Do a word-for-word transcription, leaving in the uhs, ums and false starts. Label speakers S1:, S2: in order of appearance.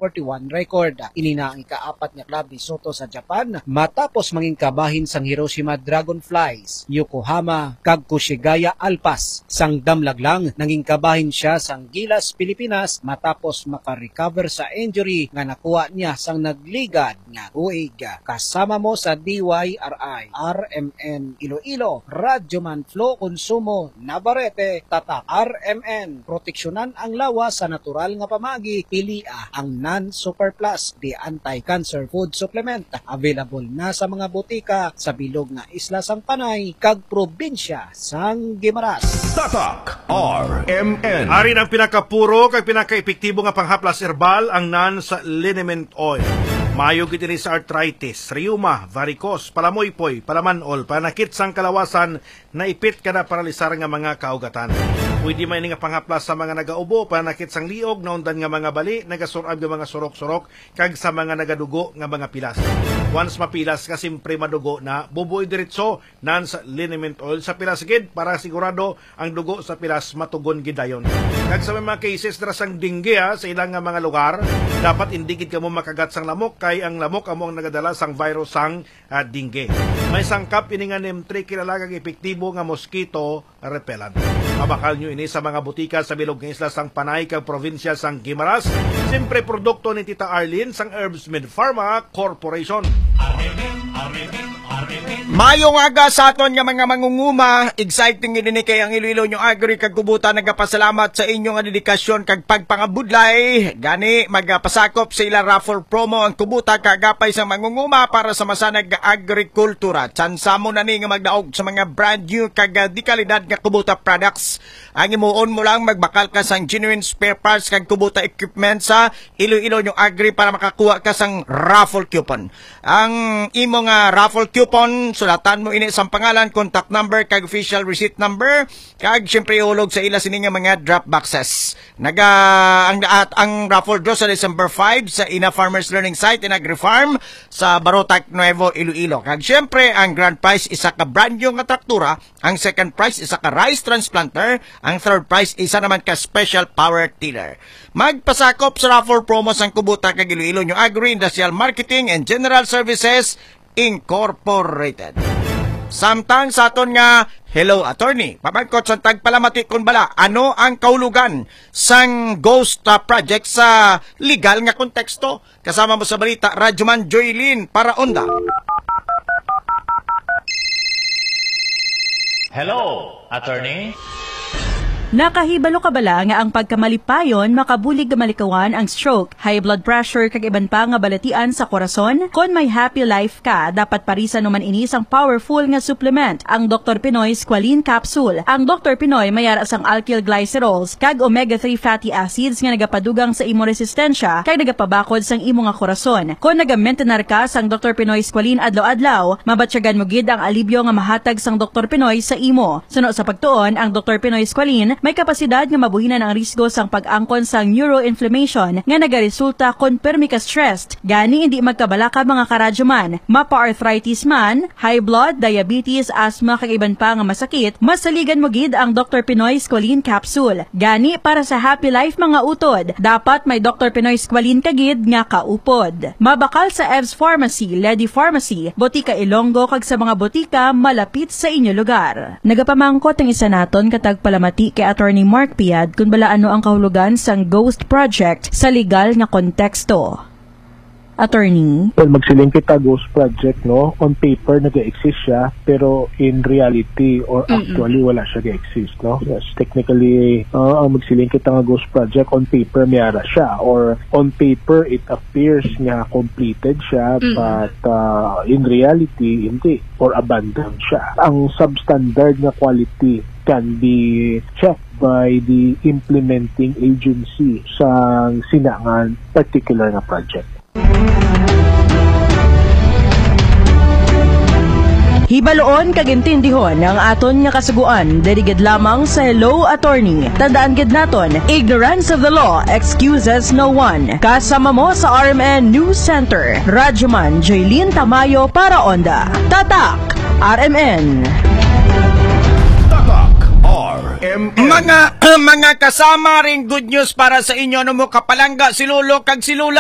S1: forty-one record. Ini na ang ikaapat nga club ni Soto sa Japan matapos manging kabahin sang Hiroshima Dragonflies, Yokohama kag Koshigaya Alpas. Sang damlag lang nanging kabahin siya sang Gilas Pilipinas matapos makarecover sa injury nga nakuha niya sang nagligad nga uig. Kasama mo sa D Y R I, R M N Iloilo, Radyoman Flo Consumo, Navarrete, Tatak, R M N, proteksyonan ang lawas sa natural nga pamagi, pilia ang non-super plus, the anti-cancer food supplement. Available na sa mga butika sa bilog nga isla sang Panay, kag probinsya sang Guimaras.
S2: Tatak R M N.
S3: Arin ang pinakapuro kag pinaka-epektibo nga panghaplas herbal ang nan sa liniment oil. Mayo gid ini sa arthritis, rheuma, varicose, palamoypoy, palamanol, panakit sang kalawasan, naipit ka na paralisar nga mga kaugatan. Pwede may nga panghaplas sa mga nagaubo, panakit sang liog, naundan nga mga bali, nagasurab nga mga surok-surok, kag sa mga nagadugo nga mga pilas. Once mapilas ka simpre madugo na, bubuoy diretso nan sa liniment oil sa pilas gid para sigurado ang dugo sa pilas matugon gidayon. Kag sa mga cases dra sang dengue ha, sa ilang nga mga lugar, dapat indigid ka mo makagat sang lamok kay ang lamok amo ang nagadala sang virus sang uh, dengue. May sangkap ini nga nem three kilala kag epektibo nga mosquito repellent. Mabakal nyo ini sa mga butika sa bilog nga isla sang Panay kag probinsya sang Guimaras. Siyempre produkto ni Tita Arlene sang Herbs Med Pharma Corporation.
S4: Mayong aga sa aton nga mga mangunguma, exciting ini ni kay ang Iloilo nyo agri kag kubuta nagapasalamat sa inyong nga dedikasyon kag pagpangabudlay. Gani magapasakop sa ila raffle promo ang kubuta kagapay sa mangunguma para sa masanag nga agrikultura. Tsansa mo na ni nga magdaog sa mga brand new kag di kalidad nga kubuta products. Ang imuon mo lang magbakal ka sang genuine spare parts kag kubuta equipment sa Iloilo nyo agri para makakuha ka sang raffle coupon. Ang imo nga raffle coupon, sulatan mo ini sa pangalan, contact number kag official receipt number kag syempre ihulog sa ila sini nga mga drop boxes. Naga ang at ang raffle draw sa December five sa Ina Farmers Learning Site in Agri-Farm sa Barotac, Nuevo Iloilo. Kag syempre ang grand prize isa ka brand new nga traktura, ang second prize isa ka rice transplanter, ang third prize isa naman ka special power tiller. Magpasakop sa raffle promos ang kubuta kag Iloilo nyo Agri Industrial Marketing and General Services Incorporated. Samtang sa aton nga hello attorney, pabangkot sa tagpalamati kun bala ano ang kaulugan sang ghost uh, project sa legal nga konteksto. Kasama mo sa balita Radyoman Joylin para onda.
S5: Hello attorney.
S6: Nakahibalo ka bala nga ang pagkamalipayon makabulig malikawan ang stroke, high blood pressure kag iban pa nga balatian sa korason? Kon may happy life ka, dapat parisa naman ini sang powerful nga supplement, ang Doctor Pinoy Squalene Capsule. Ang Doctor Pinoy mayara sang alkyl glycerols kag omega three fatty acids nga nagapadugang sa imo resistensya kag nagapabakod sang imo nga korason. Kon nagamentenar ka sang Doctor Pinoy Squalene adlaw-adlaw, mabatyagan mo gid ang alibyo nga mahatag sang Doctor Pinoy sa imo. Suno sa pagtuon, ang Doctor Pinoy Squalene may kapasidad nga mabuhinan ang risgo sang pag-angkon sang neuroinflammation nga nagaresulta kon permi ka stressed. Gani hindi magkabala ka mga karadyoman, mapa-arthritis man, high blood, diabetes, asthma kag iban pa nga masakit, masaligan mo gid ang Doctor Pinoy Squalene Capsule. Gani para sa happy life mga utod, dapat may Doctor Pinoy Squalene kagid nga kaupod. Mabakal sa Evs Pharmacy, Lady Pharmacy, Botika Ilonggo kag sa mga botika malapit sa inyo lugar. Nagapamangkot ang isa naton katag palamati kay Attorney Mark Piad kung bala ano ang kahulugan sang ghost project sa legal nga konteksto. Attorney?
S7: Well, magsiling kita ghost project, no? On paper, nag-exist siya, pero in reality or actually, Mm-mm. wala siya nag-exist, no? Yes, technically, uh, ang magsiling kita nga ghost project, on paper, mayara siya. Or on paper, it appears nga completed siya, Mm-mm. but uh, in reality, hindi. Or abandoned siya. Ang substandard na quality can be checked by the implementing agency sa sinangan particular na project.
S6: Hibaloon kag intindihon ang aton nga kasuguan dirigid lamang sa Hello Attorney. Tandaan gid naton, ignorance of the law excuses no one. Kasama mo sa R M N News Center, Radyoman Joylin Tamayo para onda. Tatak R M N.
S2: Tatak R M N.
S4: Mga mga kasama ring good news para sa inyo no mo kapalangga si Lolo kag si Lula.